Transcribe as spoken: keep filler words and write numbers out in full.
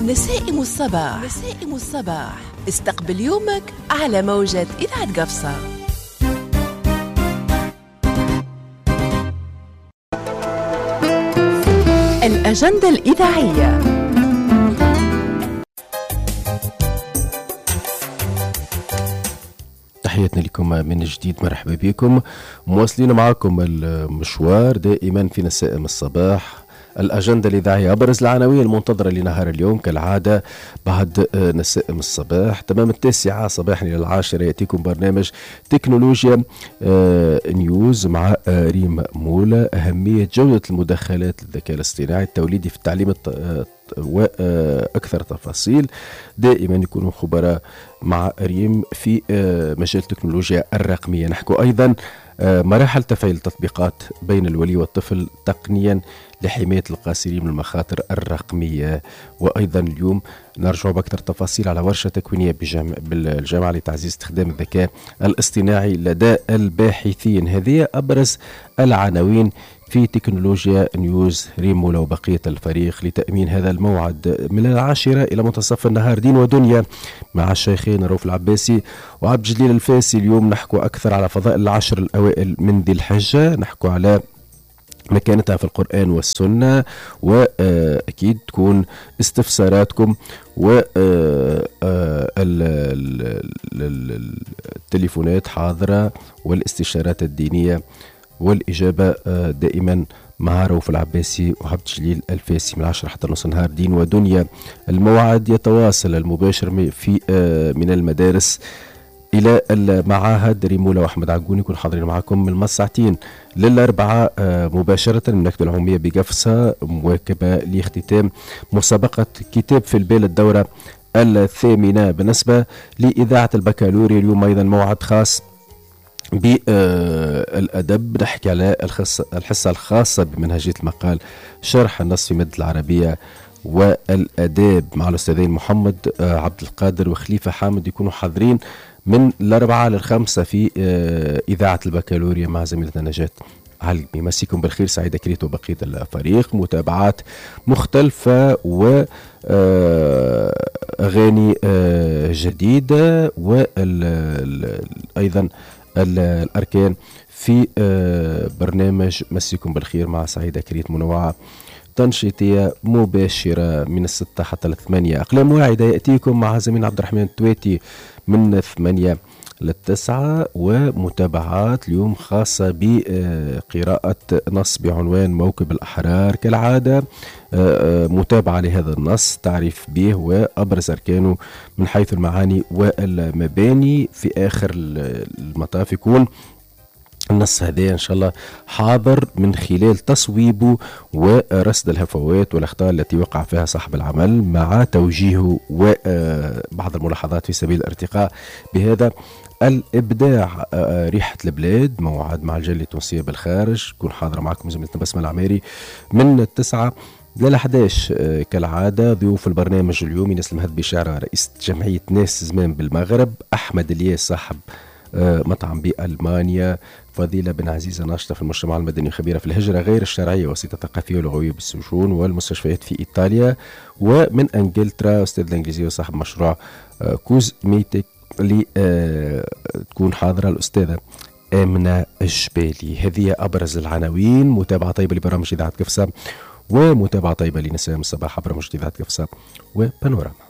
نسائم الصباح. نسائم الصباح استقبل يومك على موجة إذاعة قفصة. الأجندة الإذاعية. تحياتنا لكم من جديد، مرحبا بكم، مواصلين معكم المشوار دائما في نسائم الصباح. الأجندة الإذاعية، أبرز العناوين المنتظرة لنهار اليوم كالعادة بعد نسائم الصباح. تمام التاسعة صباحا إلى العاشرة يأتيكم برنامج تكنولوجيا نيوز مع ريم مولا. أهمية جودة المدخلات للذكاء الاصطناعي التوليدي في التعليم وأكثر تفاصيل. دائما يكونوا خبراء مع ريم في مجال التكنولوجيا الرقمية. نحكو أيضا مراحل تفعيل التطبيقات بين الولي والطفل تقنيا لحماية القاصرين من المخاطر الرقمية. وأيضا اليوم نرجع بأكثر تفاصيل على ورشة تكوينية بالجامعة لتعزيز استخدام الذكاء الاصطناعي لدى الباحثين. هذه أبرز العناوين في تكنولوجيا نيوز. ريم مولا وبقية الفريق لتأمين هذا الموعد من العاشرة إلى منتصف النهار دين ودنيا مع الشيخين رؤوف العباسي وعبد الجليل الفاسي. اليوم نحكو أكثر على فضائل العشر الأوائل من ذي الحجة، نحكو على مكانتها في القرآن والسنة، وأكيد تكون استفساراتكم والتليفونات حاضرة والاستشارات الدينية والإجابة دائما مع رؤوف العباسي وعبد الجليل الفاسي من عشرة حتى نص النهار دين ودنيا. الموعد يتواصل المباشر في من المدارس إلى المعاهد. ريم مولا وأحمد عقوني يكون حاضرين معكم من المساعتين للأربعاء مباشرة من المكتبة العمومية بقفصة، مواكبة لاختتام مسابقة كتاب في البال الدورة الثامنة. بالنسبة لإذاعة البكالوريا اليوم أيضا موعد خاص بالأدب، نحكي على الحصة الخاصة بمنهجية المقال شرح النص في مادة العربية والأداب مع الأستاذين محمد عبد القادر وخليفة حامد يكونوا حاضرين من الأربعة للخمسة في إذاعة البكالوريا مع زميلتنا نجاة علمي. مسيكم بالخير، سعيدة كريت وبقية الفريق. متابعات مختلفة وأغاني جديدة وأيضا الأركان في برنامج مسيكم بالخير مع سعيدة كريت، منوعة تنشيطية مباشرة من الستة حتى الثمانية. أقلام واعدة يأتيكم مع زميل عبد الرحمن التويتي من الثمانية للتسعة، ومتابعات اليوم خاصة بقراءة نص بعنوان موكب الأحرار كالعادة. متابعة لهذا النص، تعريف به وأبرز أركانه من حيث المعاني والمباني. في آخر المطاف يكون النص هذا إن شاء الله حاضر من خلال تصويبه ورصد الهفوات والأخطاء التي وقع فيها صاحب العمل مع توجيهه وبعض الملاحظات في سبيل الارتقاء بهذا الإبداع. ريحة البلاد موعد مع الجالية التونسية بالخارج، تكون حاضرة معكم زميلتنا بسمة العماري من التسعة ليلة أحد عشر كالعادة. ضيوف البرنامج اليوم ينس المهدبي شعرة رئيس جمعية ناس زمان بالمغرب، أحمد الياس صاحب مطعم بألمانيا، فضيلة بن عزيزة ناشطة في المجتمع المدني خبيرة في الهجرة غير الشرعية وسيطة ثقافية ولغوية بالسجون والمستشفيات في إيطاليا، ومن أنجلترا أستاذ الإنجليزية وصاحب مشروع كوز ميتك اللي تكون حاضرة الأستاذة آمنة الجبالي. هذه أبرز العناوين. متابعة طيبة لبرامج إذاعة قفصة ومتابعة طيبة لنسائم الصباح عبر برامج إذاعة قفصة وبانوراما.